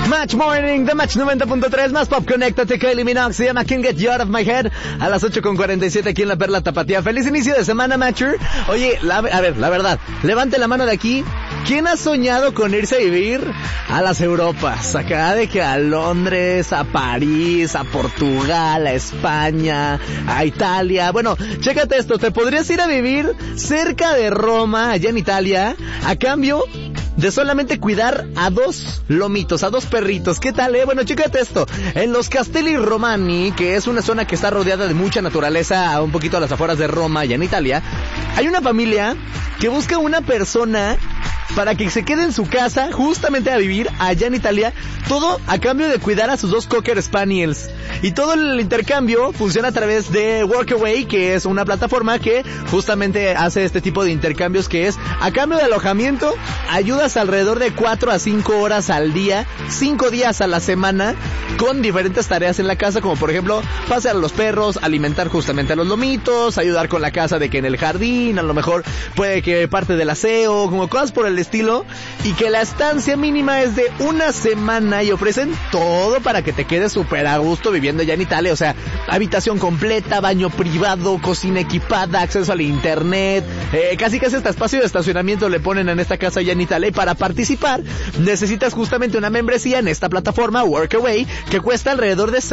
Match Morning, The Match 90.3, más pop, conéctate, Kylie Minogue, se llama Can't Get You Out of My Head, a las 8:47 aquí en La Perla Tapatía. Feliz inicio de semana, Matcher. Oye, la verdad, levante la mano de aquí. ¿Quién ha soñado con irse a vivir a las Europas? Acá de que a Londres, a París, a Portugal, a España, a Italia. Bueno, chécate esto, te podrías ir a vivir cerca de Roma, allá en Italia, a cambio de solamente cuidar a 2 lomitos, a 2 perritos. ¿Qué tal, Bueno, chécate esto. En los Castelli Romani, que es una zona que está rodeada de mucha naturaleza, un poquito a las afueras de Roma, allá en Italia, hay una familia que busca una persona para que se quede en su casa, justamente a vivir allá en Italia, todo a cambio de cuidar a sus 2 Cocker Spaniels. Y todo el intercambio funciona a través de Workaway, que es una plataforma que justamente hace este tipo de intercambios, que es a cambio de alojamiento, ayudas alrededor de 4 a 5 horas al día, 5 días a la semana, con diferentes tareas en la casa, como por ejemplo, pasear a los perros, alimentar justamente a los lomitos, ayudar con la casa de que en el jardín, a lo mejor puede que parte del aseo, como cosas por el estilo, y que la estancia mínima es de 1 semana y ofrecen todo para que te quedes súper a gusto viviendo ya en Italia. O sea, habitación completa, baño privado, cocina equipada, acceso al internet, casi hasta espacio de estacionamiento le ponen en esta casa ya en Italia. Y para participar necesitas justamente una membresía en esta plataforma Workaway, que cuesta alrededor de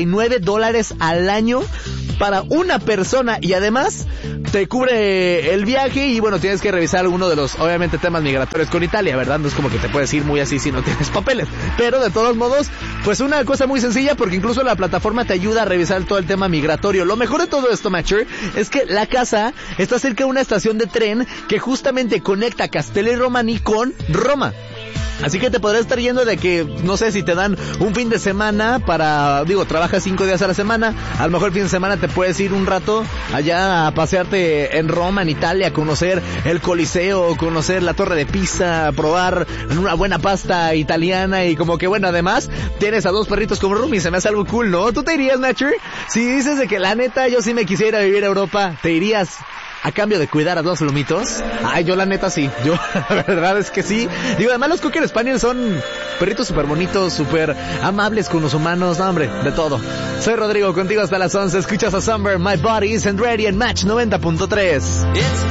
$69 al año para una persona, y además te cubre el viaje. Y bueno, tienes que revisar alguno de los, obviamente, temas migratorios con Italia, ¿verdad? No es como que te puedes ir muy así si no tienes papeles, pero de todos modos, pues una cosa muy sencilla, porque incluso la plataforma te ayuda a revisar todo el tema migratorio. Lo mejor de todo esto, Matcher, es que la casa está cerca de una estación de tren que justamente conecta Castelli Romani con Roma. Así que te podrás estar yendo de que, no sé, si te dan un fin de semana para, trabajas 5 días a la semana, a lo mejor el fin de semana te puedes ir un rato allá a pasearte en Roma, en Italia, conocer el Coliseo, conocer la Torre de Pisa, probar una buena pasta italiana, y como que bueno, además tienes a 2 perritos como roomies. Se me hace algo cool, ¿no? ¿Tú te irías, Nature? Si dices de que la neta yo sí me quisiera vivir a Europa, ¿te irías a cambio de cuidar a 2 lomitos? Ay, yo la neta sí, yo la verdad es que sí. Además los Cocker Spaniels son perritos súper bonitos, súper amables con los humanos, no, hombre, de todo. Soy Rodrigo, contigo hasta las 11, escuchas a Summer, My Body Isn't Ready en Match 90.3.